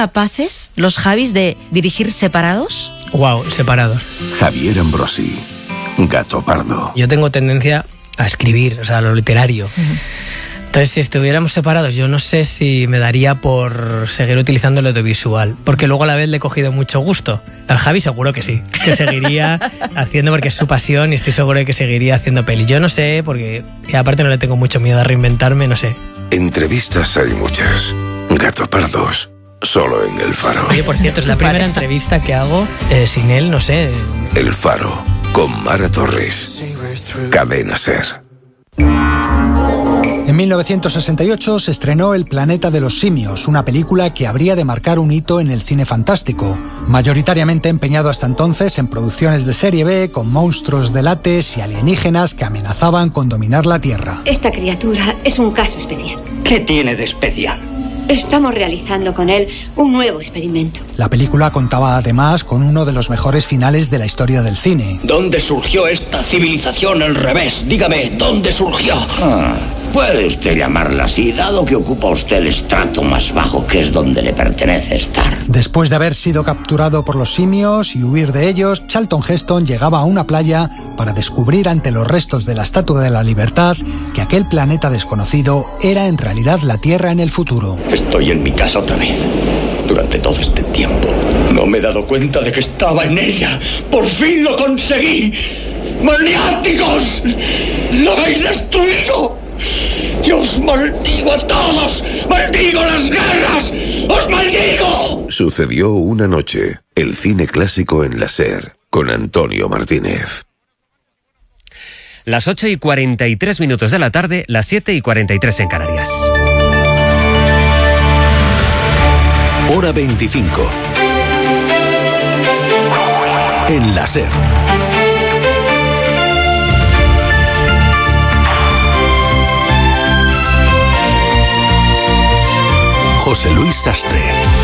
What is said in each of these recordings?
capaces los Javis de dirigir separados? Wow, separados. Javier Ambrosi, Gato Pardo. Yo tengo tendencia a escribir, o sea, a lo literario. Entonces, si estuviéramos separados, yo no sé si me daría por seguir utilizando el audiovisual, porque luego a la vez le he cogido mucho gusto. Al Javi seguro que sí, que seguiría haciendo, porque es su pasión, y estoy seguro de que seguiría haciendo peli. Yo no sé, porque aparte no le tengo mucho miedo a reinventarme, no sé. Entrevistas hay muchas. Gato Pardos, solo en El Faro. Oye, por cierto, es la primera entrevista que hago sin él, no sé. El Faro, con Mara Torres. Cadena SER. En 1968 se estrenó El planeta de los simios, una película que habría de marcar un hito en el cine fantástico, mayoritariamente empeñado hasta entonces en producciones de serie B con monstruos de látex y alienígenas que amenazaban con dominar la Tierra. Esta criatura es un caso especial. ¿Qué tiene de especial? Estamos realizando con él un nuevo experimento. La película contaba además con uno de los mejores finales de la historia del cine. ¿Dónde surgió esta civilización al revés? Dígame, ¿dónde surgió? Puede usted llamarla así, dado que ocupa usted el estrato más bajo, que es donde le pertenece estar. Después de haber sido capturado por los simios y huir de ellos, Charlton Heston llegaba a una playa para descubrir ante los restos de la Estatua de la Libertad que aquel planeta desconocido era en realidad la Tierra en el futuro. Estoy en mi casa otra vez. Durante todo este tiempo no me he dado cuenta de que estaba en ella. ¡Por fin lo conseguí! ¡Maniáticos! ¡Lo habéis destruido! ¡Yo os maldigo a todos! ¡Maldigo las guerras! ¡Os maldigo! Sucedió una noche. El cine clásico en la SER, con Antonio Martínez. Las 8:43 de la tarde, las 7:43 en Canarias. Hora 25. En la SER. José Luis Sastre.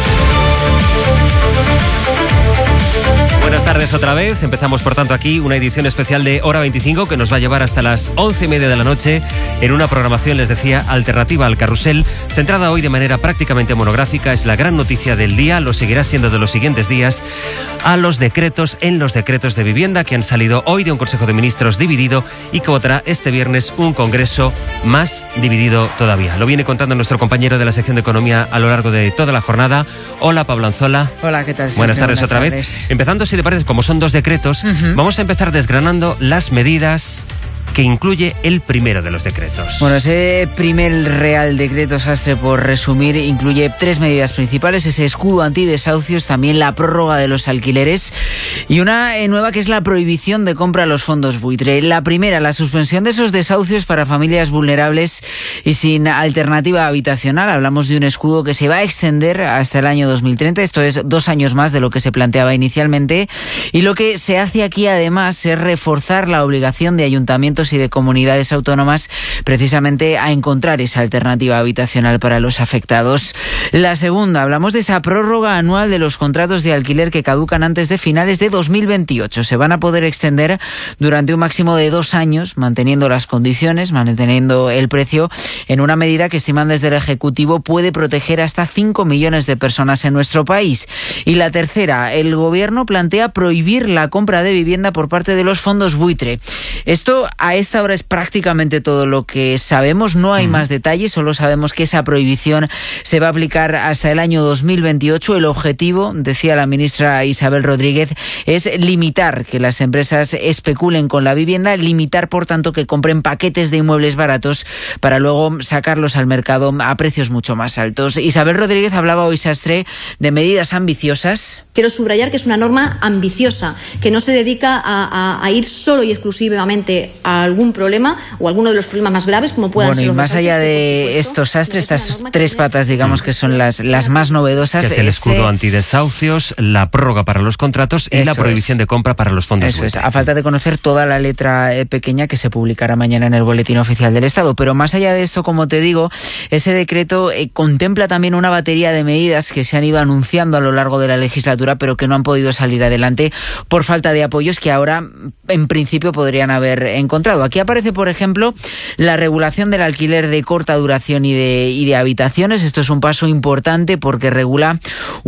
Buenas tardes otra vez. Empezamos, por tanto, aquí una edición especial de Hora 25 que nos va a llevar hasta las 11:30 de la noche en una programación, les decía, alternativa al carrusel, centrada hoy de manera prácticamente monográfica. Es la gran noticia del día, lo seguirá siendo de los siguientes días, en los decretos de vivienda que han salido hoy de un Consejo de Ministros dividido y que votará este viernes un Congreso más dividido todavía. Lo viene contando nuestro compañero de la sección de Economía a lo largo de toda la jornada. Hola, Pablo Anzola. Hola, ¿qué tal? Buenas tardes otra vez. Empezando, si te parece, como son dos decretos, vamos a empezar desgranando las medidas que incluye el primero de los decretos. Bueno, ese primer Real Decreto, Sastre, por resumir, incluye 3 medidas principales: ese escudo antidesahucios, también la prórroga de los alquileres y una nueva que es la prohibición de compra a los fondos buitre. La primera, la suspensión de esos desahucios para familias vulnerables y sin alternativa habitacional. Hablamos de un escudo que se va a extender hasta el año 2030, esto es 2 años más de lo que se planteaba inicialmente, y lo que se hace aquí además es reforzar la obligación de ayuntamientos y de comunidades autónomas precisamente a encontrar esa alternativa habitacional para los afectados. La segunda, hablamos de esa prórroga anual de los contratos de alquiler que caducan antes de finales de 2028. Se van a poder extender durante un máximo de 2 años, manteniendo las condiciones, manteniendo el precio, en una medida que estiman desde el Ejecutivo puede proteger hasta 5 millones de personas en nuestro país. Y la tercera, el Gobierno plantea prohibir la compra de vivienda por parte de los fondos buitre. Esto a esta hora es prácticamente todo lo que sabemos, no hay más detalles, solo sabemos que esa prohibición se va a aplicar hasta el año 2028. El objetivo, decía la ministra Isabel Rodríguez, es limitar que las empresas especulen con la vivienda, limitar, por tanto, que compren paquetes de inmuebles baratos para luego sacarlos al mercado a precios mucho más altos. Isabel Rodríguez hablaba hoy, Sastre, de medidas ambiciosas. Quiero subrayar que es una norma ambiciosa, que no se dedica a ir solo y exclusivamente a algún problema o alguno de los problemas más graves como puedan ser los desahucios. Bueno, y más allá de estos, Sastre, estas 3 patas, digamos, que son las más novedosas. Que es el escudo antidesahucios, la prórroga para los contratos y la prohibición de compra para los fondos buitre. Eso es, a falta de conocer toda la letra pequeña que se publicará mañana en el Boletín Oficial del Estado. Pero más allá de esto, como te digo, ese decreto contempla también una batería de medidas que se han ido anunciando a lo largo de la legislatura, pero que no han podido salir adelante por falta de apoyos que ahora, en principio, podrían haber encontrado. Aquí aparece, por ejemplo, la regulación del alquiler de corta duración y de habitaciones. Esto es un paso importante porque regula